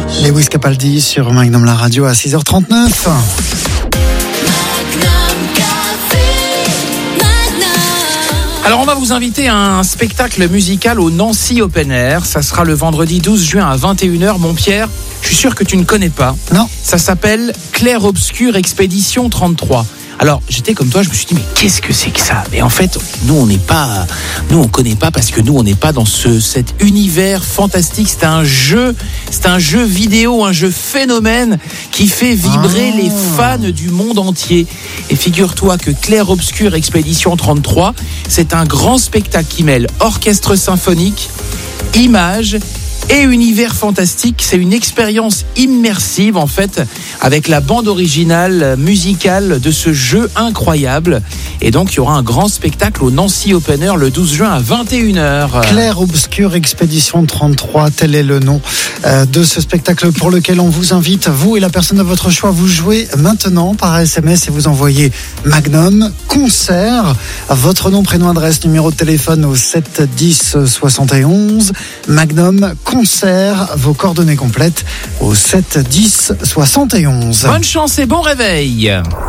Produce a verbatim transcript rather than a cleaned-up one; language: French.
Lewis Capaldi sur Magnum la radio à six heures trente-neuf. Alors on va vous inviter à un spectacle musical au Nancy Open Air. Ça sera le vendredi douze juin à vingt et une heures. Mon Pierre, je suis sûr que tu ne connais pas. Non. Ça s'appelle Clair Obscur Expédition trente-trois. Alors j'étais comme toi, je me suis dit mais qu'est-ce que c'est que ça ? Mais en fait, nous on n'est pas, nous on connaît pas parce que nous on n'est pas dans ce cet univers fantastique. C'est un jeu, c'est un jeu vidéo, un jeu phénomène qui fait vibrer ah. les fans du monde entier. Et figure-toi que Clair Obscur Expédition trente-trois, c'est un grand spectacle qui mêle orchestre symphonique, images et univers fantastique. C'est une expérience immersive en fait, avec la bande originale musicale de ce jeu incroyable. Et donc il y aura un grand spectacle au Nancy Open Air le douze juin à vingt et une heures. Clair Obscur Expédition trente-trois, tel est le nom euh, de ce spectacle pour lequel on vous invite, vous et la personne de votre choix. Vous jouez maintenant par S M S et vous envoyez Magnum Concert, votre nom, prénom, adresse, numéro de téléphone au sept dix soixante et onze. Magnum Concert, vos coordonnées complètes au sept dix soixante et onze. Bonne chance et bon réveil.